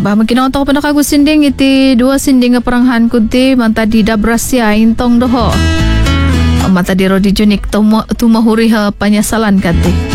Bah makin ontok pa nakagus sinding iti dua sinding nga peranghan ko ti manta di dabrasya intong doho. Mata di rodi junik tumahuri ha panyasalan kati.